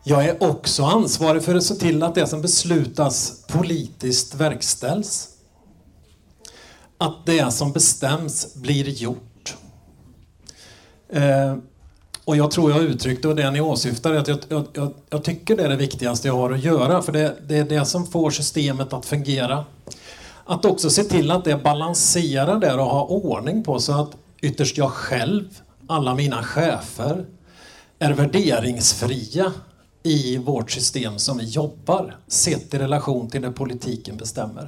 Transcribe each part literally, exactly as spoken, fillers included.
Jag är också ansvarig för att se till att det som beslutas politiskt verkställs. Att det som bestäms blir gjort. Eh, och jag tror jag uttryckte och det ni åsyftar att jag, jag, jag, jag tycker det är det viktigaste jag har att göra. För det, det är det som får systemet att fungera. Att också se till att det balanserar där och ha ordning på så att ytterst jag själv, alla mina chefer, är värderingsfria i vårt system som vi jobbar, sett i relation till det politiken bestämmer.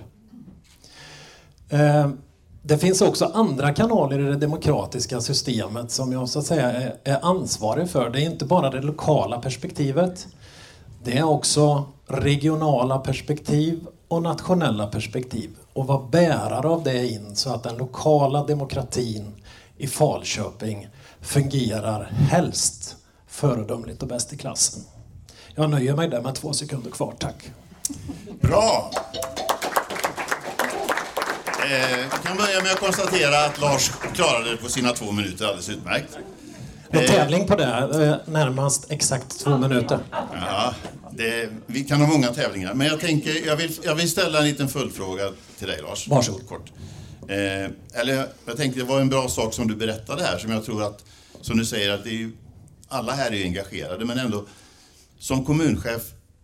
Eh, det finns också andra kanaler i det demokratiska systemet som jag så att säga är, är ansvarig för. Det är inte bara det lokala perspektivet. Det är också regionala perspektiv och nationella perspektiv. Och vara bärare av det in så att den lokala demokratin i Falköping fungerar helst föredömligt och bäst i klassen. Jag nöjer mig där med två sekunder kvar, tack. Bra! Eh, jag kan börja med att konstatera att Lars klarade det på sina två minuter alldeles utmärkt. En eh, tävling på det, närmast exakt två minuter. Ja, det, vi kan ha många tävlingar. Men jag tänker, jag vill, jag vill ställa en liten följdfråga till dig, Lars. Varsågod. Kort. Eh, eller jag tänkte det var en bra sak som du berättade här, som jag tror att, som du säger, att det är ju, alla här är ju engagerade, men ändå som kommunchef,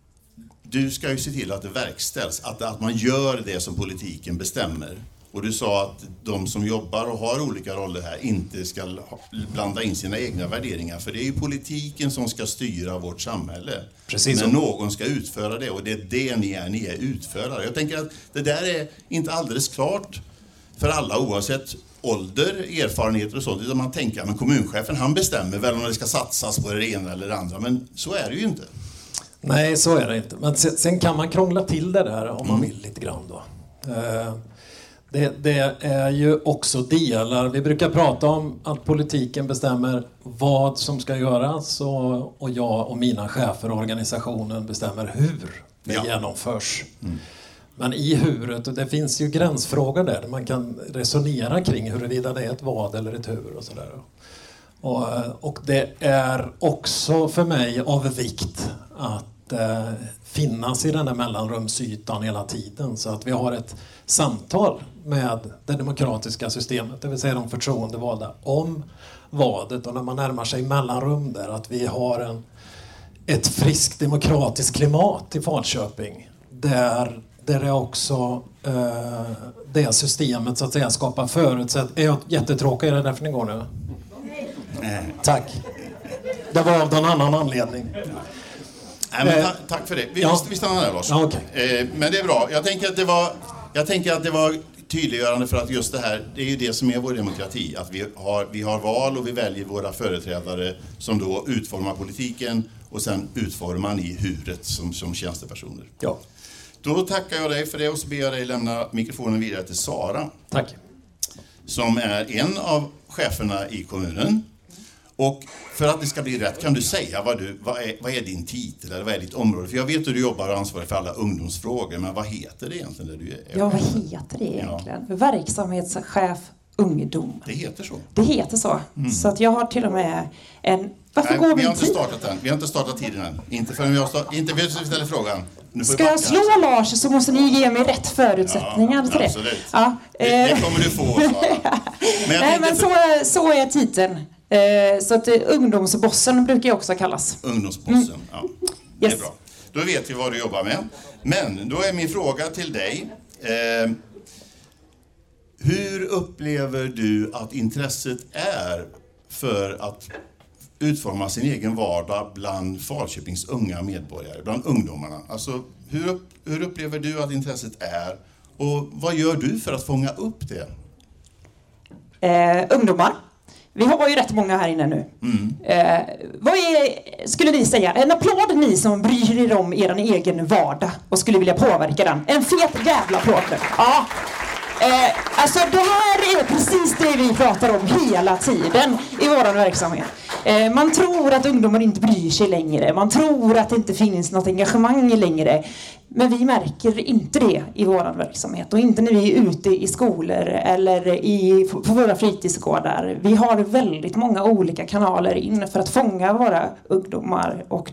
du ska ju se till att det verkställs, att, att man gör det som politiken bestämmer. Och du sa att de som jobbar och har olika roller här inte ska blanda in sina egna värderingar. För det är ju politiken som ska styra vårt samhälle. Precis. Men någon ska utföra det, och det är det ni är, ni är utförare. Jag tänker att det där är inte alldeles klart för alla, oavsett ålder, erfarenheter och sånt. Utan man tänker att kommunchefen, han bestämmer väl om det ska satsas på det ena eller det andra. Men så är det ju inte. Nej, så är det inte. Men sen, sen kan man krångla till det där om man vill lite grann då. Eh, det, det är ju också delar. Vi brukar prata om att politiken bestämmer vad som ska göras och, och jag och mina chefer och organisationen bestämmer hur det ja. genomförs. Mm. Men i huret, och det finns ju gränsfrågor där man kan resonera kring huruvida det är ett vad eller ett hur och sådär. Och, och det är också för mig av vikt att eh, finnas i den där mellanrumsytan hela tiden, så att vi har ett samtal med det demokratiska systemet, det vill säga de förtroendevalda, om vadet, och när man närmar sig mellanrum där, att vi har en, ett friskt demokratiskt klimat i Falköping där, där det också eh, det systemet så att säga skapar förutsättningar. Är jag jättetråkig, är det därför ni går nu? Nej. Tack. Det var av någon annan anledning. Nej, men ta- tack för det. Vi, ja. vi stannar där, Lars. Ja, okay. eh, men det är bra. Jag tänker att det var, jag tänker att det var tydliggörande, för att just det här, det är ju det som är vår demokrati. Att vi har, vi har val och vi väljer våra företrädare som då utformar politiken, och sen utformar man i huret som, som tjänstepersoner. Ja. Då tackar jag dig för det, och så ber jag dig lämna mikrofonen vidare till Sara. Tack. Som är en av cheferna i kommunen. Och för att det ska bli rätt, kan du säga vad, du, vad, är, vad är din titel eller vad är ditt område? För jag vet att du jobbar och ansvarar för alla ungdomsfrågor, men vad heter det egentligen? Där du är? Ja, vad heter det egentligen? Ja. Verksamhetschef ungdom. Det heter så? Det heter så. Mm. Så att jag har till och med en... Varför Nej, går vi har tid? inte startat än. Vi har inte startat tiden än. Inte förrän vi har startat. Inte vi ställer frågan. Ska jag slå Lars, så måste ni ge mig rätt förutsättningar ja, till det. Absolut. Ja, det, det kommer du få, Sara. Men, Nej, men så, är, så är titeln. Så att ungdomsbossen brukar jag också kallas. Ungdomsbossen, mm. ja. Det yes. är bra. Då vet vi vad du jobbar med. Men då är min fråga till dig. Eh, hur upplever du att intresset är för att utforma sin egen vardag bland Falköpings unga medborgare, bland ungdomarna? Alltså, hur, upp, hur upplever du att intresset är, och vad gör du för att fånga upp det? Eh, ungdomar. Vi har ju rätt många här inne nu. Mm. Eh, vad är, skulle ni säga, en applåd ni som bryr er om er egen vardag och skulle vilja påverka den? En fet jävla applåd nu. Ja. Eh, alltså det här är precis det vi pratar om hela tiden i vår verksamhet. Eh, man tror att ungdomar inte bryr sig längre. Man tror att det inte finns något engagemang längre. Men vi märker inte det i vår verksamhet. Och inte när vi är ute i skolor eller i, på våra fritidsgårdar. Vi har väldigt många olika kanaler in för att fånga våra ungdomar och